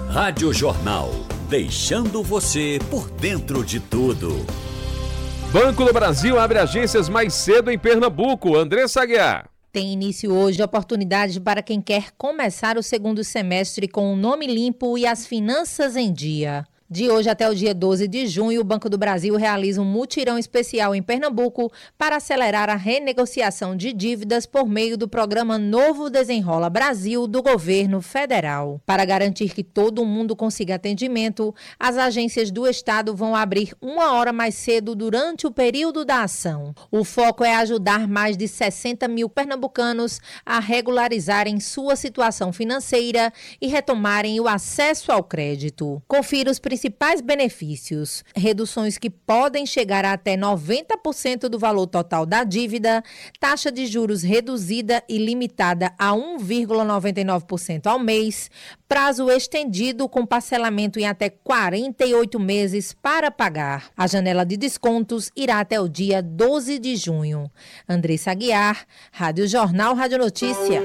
Rádio Jornal, deixando você por dentro de tudo. Banco do Brasil abre agências mais cedo em Pernambuco. Andressa Aguiar. Tem início hoje oportunidade para quem quer começar o segundo semestre com o nome limpo e as finanças em dia. De hoje até o dia 12 de junho, o Banco do Brasil realiza um mutirão especial em Pernambuco para acelerar a renegociação de dívidas por meio do programa Novo Desenrola Brasil do governo federal. Para garantir que todo mundo consiga atendimento, as agências do Estado vão abrir 1 hora mais cedo durante o período da ação. O foco é ajudar mais de 60 mil pernambucanos a regularizarem sua situação financeira e retomarem o acesso ao crédito. Confira os principais benefícios: reduções que podem chegar a até 90% do valor total da dívida, taxa de juros reduzida e limitada a 1,99% ao mês, prazo estendido com parcelamento em até 48 meses para pagar. A janela de descontos irá até o dia 12 de junho. Andressa Aguiar, Rádio Jornal, Rádio Notícia.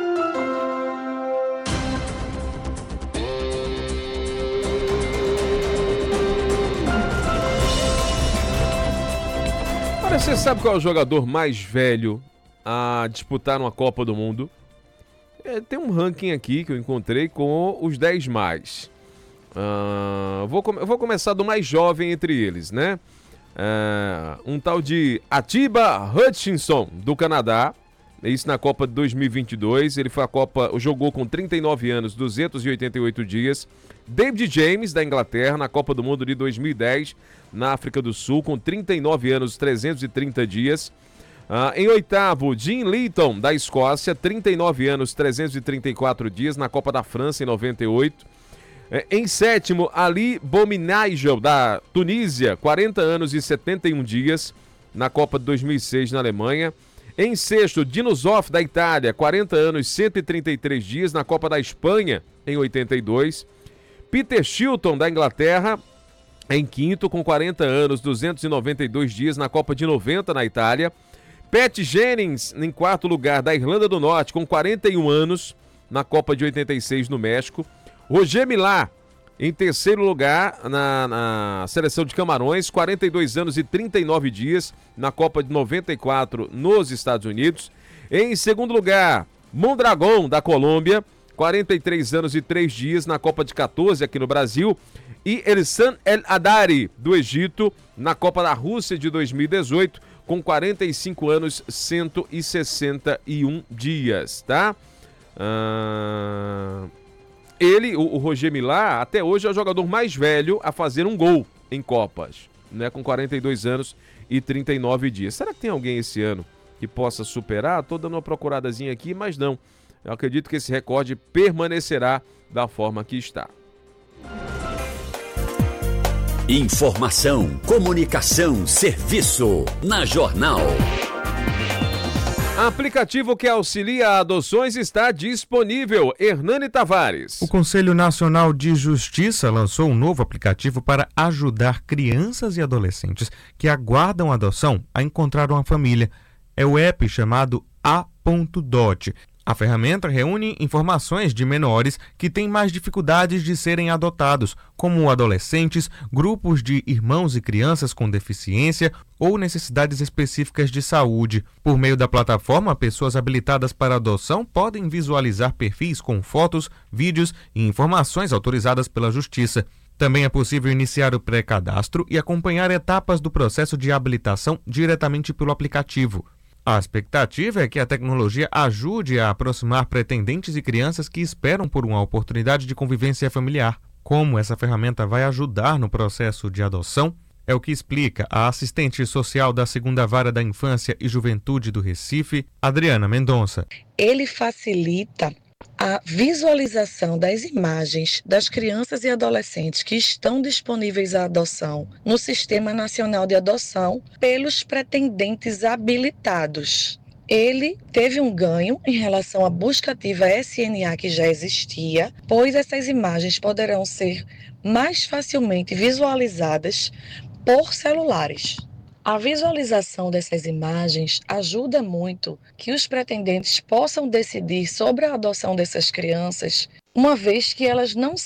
Você sabe qual é o jogador mais velho a disputar uma Copa do Mundo? Tem um ranking aqui que eu encontrei com os 10 mais. Vou começar do mais jovem entre eles, né? Um tal de Atiba Hutchinson, do Canadá. Isso na Copa de 2022. Ele jogou com 39 anos, 288 dias. David James, da Inglaterra, na Copa do Mundo de 2010, na África do Sul, com 39 anos, 330 dias. Em oitavo, Jim Leaton, da Escócia, 39 anos, 334 dias, na Copa da França, em 98. Em sétimo, Ali Bominagel, da Tunísia, 40 anos e 71 dias, na Copa de 2006, na Alemanha. Em sexto, Dino Zoff, da Itália, 40 anos, 133 dias, na Copa da Espanha, em 82. Peter Shilton, da Inglaterra, em quinto, com 40 anos, 292 dias, na Copa de 90, na Itália. Pat Jennings, em quarto lugar, da Irlanda do Norte, com 41 anos, na Copa de 86, no México. Roger Milá, em terceiro lugar, na seleção de Camarões, 42 anos e 39 dias, na Copa de 94, nos Estados Unidos. Em segundo lugar, Mondragón, da Colômbia, 43 anos e 3 dias, na Copa de 14, aqui no Brasil. E Elsan El Hadari, do Egito, na Copa da Rússia de 2018, com 45 anos, 161 dias, tá? Ele, o Roger Milá, até hoje é o jogador mais velho a fazer um gol em Copas, né? Com 42 anos e 39 dias. Será que tem alguém esse ano que possa superar? Estou dando uma procuradazinha aqui, mas não. Eu acredito que esse recorde permanecerá da forma que está. Informação, comunicação, serviço. Na Jornal. Aplicativo que auxilia adoções está disponível. Hernani Tavares. O Conselho Nacional de Justiça lançou um novo aplicativo para ajudar crianças e adolescentes que aguardam adoção a encontrar uma família. É o app chamado A.Dot. A ferramenta reúne informações de menores que têm mais dificuldades de serem adotados, como adolescentes, grupos de irmãos e crianças com deficiência ou necessidades específicas de saúde. Por meio da plataforma, pessoas habilitadas para adoção podem visualizar perfis com fotos, vídeos e informações autorizadas pela Justiça. Também é possível iniciar o pré-cadastro e acompanhar etapas do processo de habilitação diretamente pelo aplicativo. A expectativa é que a tecnologia ajude a aproximar pretendentes e crianças que esperam por uma oportunidade de convivência familiar. Como essa ferramenta vai ajudar no processo de adoção, é o que explica a assistente social da 2ª Vara da Infância e Juventude do Recife, Adriana Mendonça. Ele facilita a visualização das imagens das crianças e adolescentes que estão disponíveis à adoção no Sistema Nacional de Adoção pelos pretendentes habilitados. Ele teve um ganho em relação à busca ativa SNA que já existia, pois essas imagens poderão ser mais facilmente visualizadas por celulares. A visualização dessas imagens ajuda muito que os pretendentes possam decidir sobre a adoção dessas crianças, uma vez que elas não